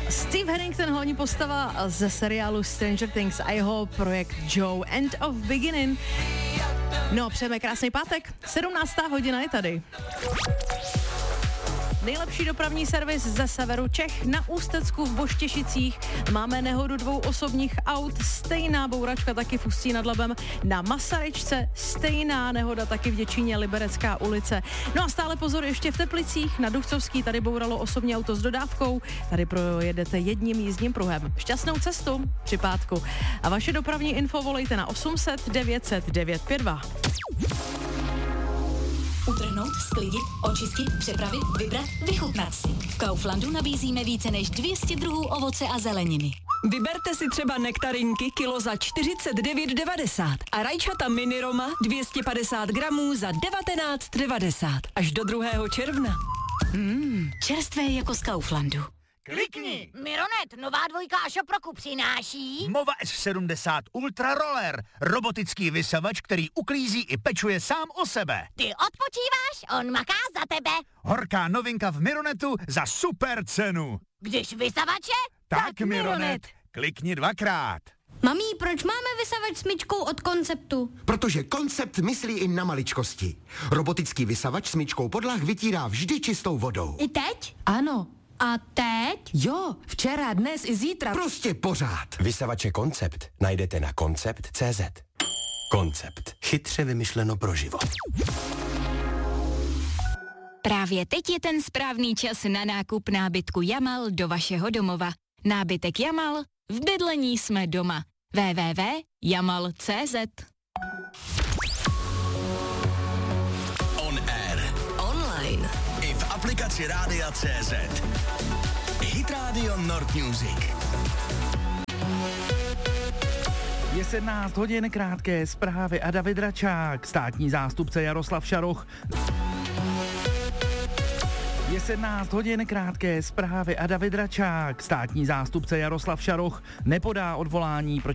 Steve Harrington, hlavní postava ze seriálu Stranger Things a jeho projekt Joe, End of Beginning. No, přejeme krásný pátek, 17. hodina je tady. Nejlepší dopravní servis ze severu Čech na Ústecku v Boštěšicích. Máme nehodu 2 osobních aut, stejná bouračka taky v Ústí nad Labem. Na Masaryčce stejná nehoda taky v Děčíně, Liberecká ulice. No a stále pozor ještě v Teplicích, na Duchcovský, tady bouralo osobní auto s dodávkou. Tady projedete jedním jízdním pruhem. Šťastnou cestu při pátku. A vaše dopravní info volejte na 800 900 952. Utrhnout, sklidit, očistit, přepravit, vybrat, vychutnat si. V Kauflandu nabízíme více než 200 druhů ovoce a zeleniny. Vyberte si třeba nektarinky kilo za 49,90 a rajčata mini Roma 250 gramů za 19,90 až do 2. června. Čerstvé jako z Kauflandu. Klikni! Mironet, nová dvojka Ašoproku přináší. Mova S70 Ultra Roller. Robotický vysavač, který uklízí i pečuje sám o sebe. Ty odpočíváš, on maká za tebe. Horká novinka v Mironetu za super cenu. Když vysavače, Tak Mironet. Klikni 2krát. Mami, proč máme vysavač s myčkou od Konceptu? Protože Koncept myslí i na maličkosti. Robotický vysavač s myčkou podlah vytírá vždy čistou vodou. I teď? Ano. A teď? Jo, včera, dnes i zítra. Prostě pořád. Vysavače Koncept najdete na koncept.cz. Koncept. Chytře vymyšleno pro život. Právě teď je ten správný čas na nákup nábytku Jamal do vašeho domova. Nábytek Jamal, v bydlení jsme doma. www.jamal.cz. On air. Online. I v aplikaci Rádia CZ. Hit Radio Nord Music. Je 17 hodin, krátké zprávy a David Račák, státní zástupce Jaroslav Šaroch. Je 17 hodin, krátké zprávy a David Račák, státní zástupce Jaroslav Šaroch nepodá odvolání proti